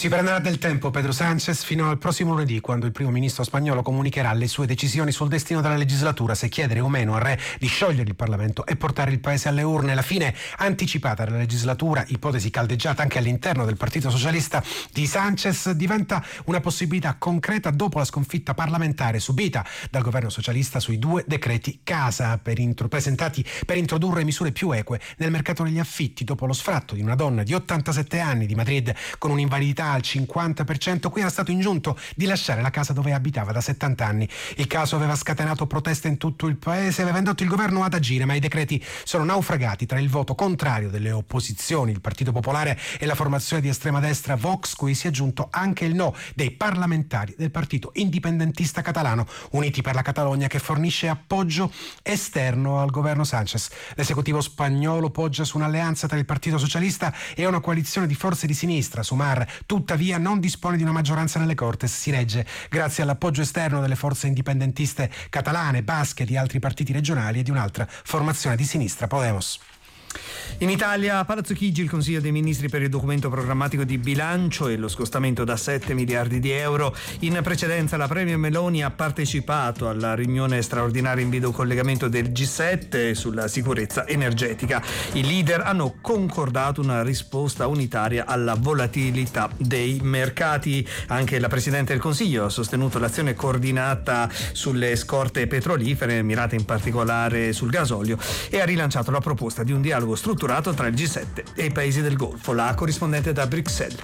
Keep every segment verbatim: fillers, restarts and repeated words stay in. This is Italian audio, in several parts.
Si prenderà del tempo Pedro Sánchez fino al prossimo lunedì, quando il primo ministro spagnolo comunicherà le sue decisioni sul destino della legislatura, se chiedere o meno al re di sciogliere il Parlamento e portare il paese alle urne. La fine anticipata della legislatura, ipotesi caldeggiata anche all'interno del Partito Socialista di Sánchez, diventa una possibilità concreta dopo la sconfitta parlamentare subita dal governo socialista sui due decreti casa per intro, presentati per introdurre misure più eque nel mercato degli affitti, dopo lo sfratto di una donna di ottantasette anni di Madrid con un'invalidità al cinquanta per cento. Qui era stato ingiunto di lasciare la casa dove abitava da settanta anni. Il caso aveva scatenato proteste in tutto il paese, aveva indotto il governo ad agire, ma i decreti sono naufragati tra il voto contrario delle opposizioni, il Partito Popolare e la formazione di estrema destra Vox, cui si è aggiunto anche il no dei parlamentari del partito indipendentista catalano Uniti per la Catalogna, che fornisce appoggio esterno al governo Sánchez. L'esecutivo spagnolo poggia su un'alleanza tra il Partito Socialista e una coalizione di forze di sinistra. Sumar tuttavia non dispone di una maggioranza nelle Cortes, si regge grazie all'appoggio esterno delle forze indipendentiste catalane, basche e di altri partiti regionali e di un'altra formazione di sinistra, Podemos. In Italia, a Palazzo Chigi, il Consiglio dei Ministri per il documento programmatico di bilancio e lo scostamento da sette miliardi di euro. In precedenza la Premier Meloni ha partecipato alla riunione straordinaria in videocollegamento del G sette sulla sicurezza energetica. I leader hanno concordato una risposta unitaria alla volatilità dei mercati. Anche la Presidente del Consiglio ha sostenuto l'azione coordinata sulle scorte petrolifere, mirata in particolare sul gasolio, e ha rilanciato la proposta di un dialogo strutturato tra il G sette e i paesi del Golfo. La corrispondente da Bruxelles.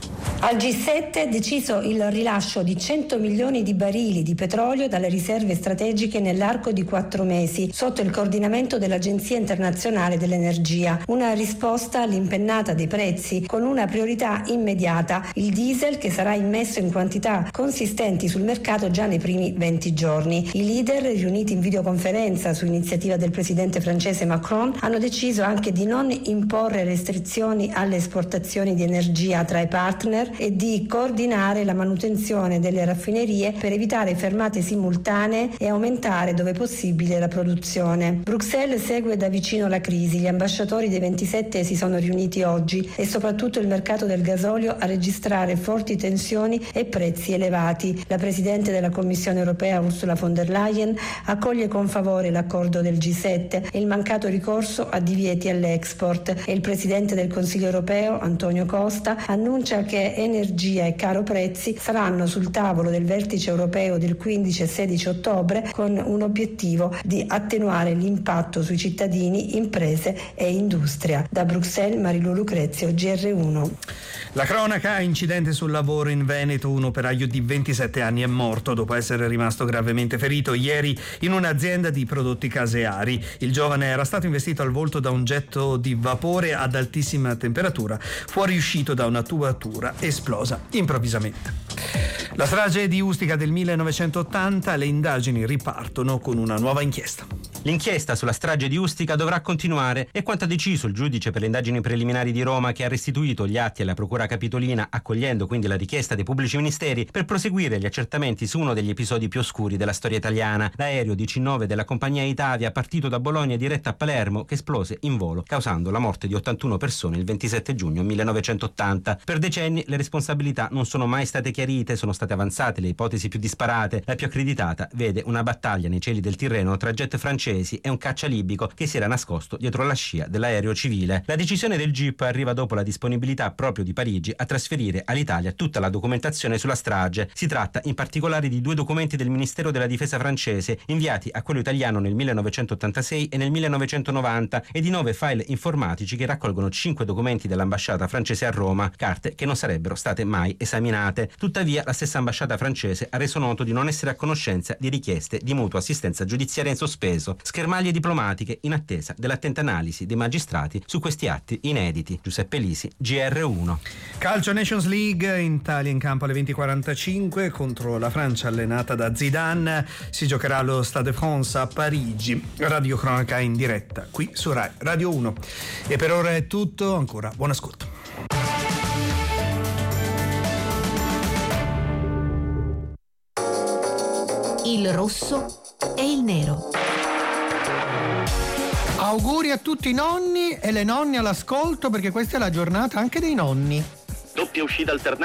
Al G sette è deciso il rilascio di cento milioni di barili di petrolio dalle riserve strategiche nell'arco di quattro mesi, sotto il coordinamento dell'Agenzia Internazionale dell'Energia. Una risposta all'impennata dei prezzi con una priorità immediata: il diesel, che sarà immesso in quantità consistenti sul mercato già nei primi venti giorni. I leader, riuniti in videoconferenza su iniziativa del presidente francese Macron, hanno deciso anche di non imporre restrizioni alle esportazioni di energia tra i partner e di coordinare la manutenzione delle raffinerie per evitare fermate simultanee e aumentare dove possibile la produzione. Bruxelles segue da vicino la crisi. Gli ambasciatori dei ventisette si sono riuniti oggi e soprattutto il mercato del gasolio a registrare forti tensioni e prezzi elevati. La Presidente della Commissione europea Ursula von der Leyen accoglie con favore l'accordo del G sette e il mancato ricorso a divieti all'export, e il Presidente del Consiglio europeo Antonio Costa annuncia che energia e caro prezzi saranno sul tavolo del vertice europeo del quindici e sedici ottobre, con un obiettivo di attenuare l'impatto sui cittadini, imprese e industria. Da Bruxelles, Marilu Lucrezio, G R uno. La cronaca: incidente sul lavoro in Veneto, un operaio di ventisette anni è morto dopo essere rimasto gravemente ferito ieri in un'azienda di prodotti caseari. Il giovane era stato investito al volto da un getto di vapore ad altissima temperatura, fuoriuscito da una tubatura esplosa improvvisamente. La strage di Ustica del millenovecentottanta, le indagini ripartono con una nuova inchiesta. L'inchiesta sulla strage di Ustica dovrà continuare, e quanto ha deciso il giudice per le indagini preliminari di Roma, che ha restituito gli atti alla Procura Capitolina, accogliendo quindi la richiesta dei pubblici ministeri per proseguire gli accertamenti su uno degli episodi più oscuri della storia italiana: l'aereo D C nove della compagnia Itavia, partito da Bologna e diretto a Palermo, che esplose in volo, causando la morte di ottantuno persone il ventisette giugno millenovecentottanta. Per decenni le responsabilità non sono mai state chiarite, sono state avanzate le ipotesi più disparate. La più accreditata vede una battaglia nei cieli del Tirreno tra jet francesi e un caccia libico che si era nascosto dietro la scia dell'aereo civile. La decisione del G I P arriva dopo la disponibilità proprio di Parigi a trasferire all'Italia tutta la documentazione sulla strage. Si tratta in particolare di due documenti del Ministero della Difesa francese inviati a quello italiano nel millenovecentottantasei e nel millenovecentonovanta, e di nove file informatici che raccolgono cinque documenti dell'ambasciata francese a Roma, carte che non sarebbero state mai esaminate. Tuttavia la stessa ambasciata francese ha reso noto di non essere a conoscenza di richieste di mutua assistenza giudiziaria in sospeso, schermaglie diplomatiche in attesa dell'attenta analisi dei magistrati su questi atti inediti. Giuseppe Lisi, G R uno. Calcio Nations League, in Italia in campo alle venti e quarantacinque contro la Francia allenata da Zidane. Si giocherà allo Stade de France a Parigi. Radio Cronaca in diretta qui su Rai Radio uno. E per ora è tutto, ancora buon ascolto. Il rosso e il nero. Auguri a tutti i nonni e le nonne all'ascolto, perché questa è la giornata anche dei nonni. Doppia uscita alternata.